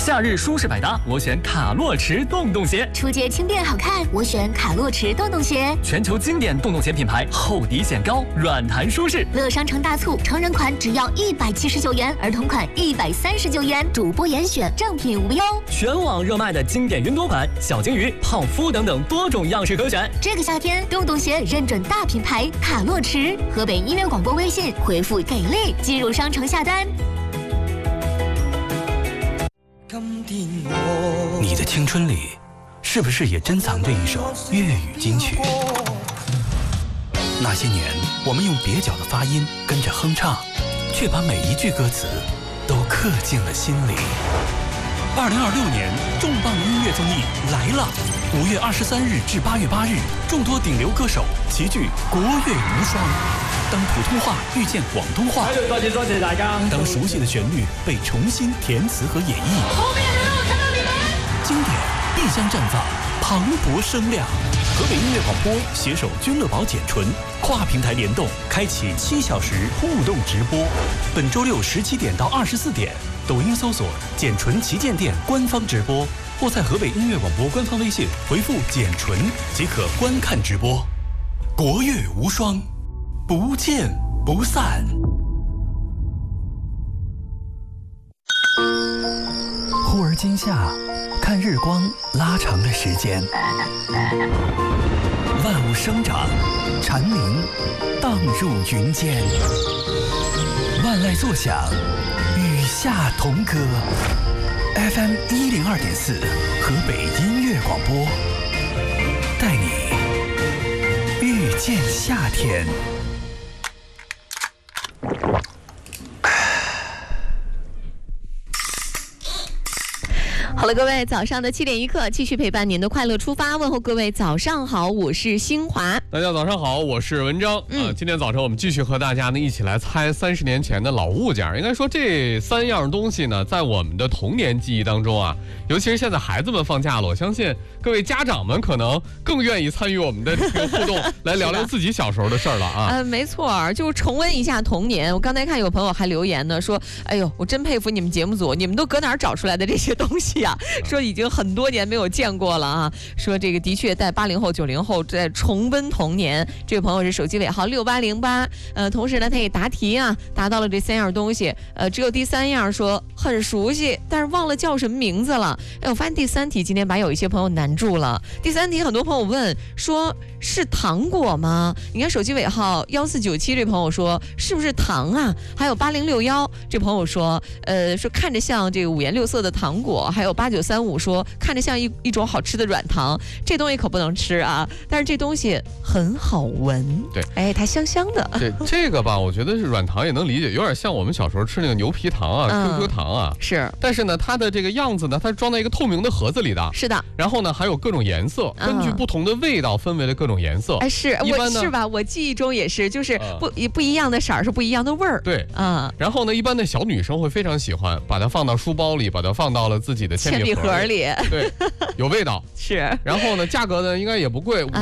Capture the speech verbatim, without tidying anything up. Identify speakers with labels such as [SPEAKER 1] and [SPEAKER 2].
[SPEAKER 1] 夏日舒适百搭，我选卡洛驰洞洞鞋。
[SPEAKER 2] 出街轻便好看，我选卡洛驰洞洞鞋。
[SPEAKER 1] 全球经典洞洞鞋品牌，厚底显高，软弹舒适。
[SPEAKER 2] 乐商城大促，成人款只要一百七十九元，儿童款一百三十九元，主播严选，正品无忧。
[SPEAKER 1] 全网热卖的经典云朵款、小金鱼、泡芙等等多种样式可选。
[SPEAKER 2] 这个夏天，洞洞鞋认准大品牌卡洛驰。河北音乐广播微信回复给力，进入商城下单。
[SPEAKER 3] 你的青春里，是不是也珍藏着一首粤语金曲？那些年，我们用蹩脚的发音跟着哼唱，却把每一句歌词都刻进了心里。二零二六年重磅音乐综艺来了！五月二十三日至八月八日，众多顶流歌手齐聚国乐无双。当普通话遇见广东话，
[SPEAKER 4] 多謝多謝大家。
[SPEAKER 3] 当熟悉的旋律被重新填词和演绎，
[SPEAKER 4] 后面的人我看到你们。
[SPEAKER 3] 经典必将绽放磅礴声量。河北音乐广播携手君乐宝简纯跨平台联动，开启七小时互动直播。本周六十七点到二十四点，抖音搜索简纯旗舰店官方直播，或在河北音乐广播官方微信回复简纯即可观看直播。国乐无双，不见不散。忽而今夏，看日光拉长了时间，万物生长，蝉鸣荡入云间，万籁作响，与夏同歌。F M 一零二点四，河北音乐广播，带你遇见夏天。
[SPEAKER 5] 好了，各位，早上的七点一刻，继续陪伴您的快乐出发。问候各位早上好，我是新华。
[SPEAKER 6] 大家早上好，我是文章。嗯、呃，今天早上我们继续和大家呢一起来猜三十年前的老物件。应该说这三样东西呢，在我们的童年记忆当中啊，尤其是现在孩子们放假了，我相信各位家长们可能更愿意参与我们的这个互动，来聊聊自己小时候的事儿了啊。
[SPEAKER 5] 呃，没错，就重温一下童年。我刚才看有朋友还留言呢，说：“哎呦，我真佩服你们节目组，你们都搁哪儿找出来的这些东西啊？”说已经很多年没有见过了啊！说这个的确带八零后、九零后在重温童年。这位朋友是手机尾号六八零八，呃，同时呢，他也答题啊，答到了这三样东西。呃，只有第三样说很熟悉，但是忘了叫什么名字了。哎，我发现第三题今天把有一些朋友难住了。第三题很多朋友问说是糖果吗？你看手机尾号幺四九七这朋友说是不是糖啊？还有八零六幺这朋友说，呃，说看着像这个五颜六色的糖果，还有八九三五说看着像一一种好吃的软糖，这东西可不能吃啊，但是这东西很好闻。
[SPEAKER 6] 对，
[SPEAKER 5] 哎，它香香的。
[SPEAKER 6] 对，这个吧，我觉得是软糖也能理解，有点像我们小时候吃那个牛皮糖啊、嗯、Q Q 糖啊。
[SPEAKER 5] 是，
[SPEAKER 6] 但是呢，它的这个样子呢，它是装在一个透明的盒子里的。
[SPEAKER 5] 是的。
[SPEAKER 6] 然后呢，还有各种颜色，根据不同的味道分为了各种颜色。
[SPEAKER 5] 哎，是，我是吧？我记忆中也是，就是不、嗯、不一样的色儿是不一样的味儿。
[SPEAKER 6] 对，啊、嗯。然后呢，一般的小女生会非常喜欢把它放到书包里，把它放到了自己的铅笔盒里。
[SPEAKER 5] 铅笔盒里。
[SPEAKER 6] 对，有味道。
[SPEAKER 5] 是。
[SPEAKER 6] 然后呢，价格呢应该也不贵，五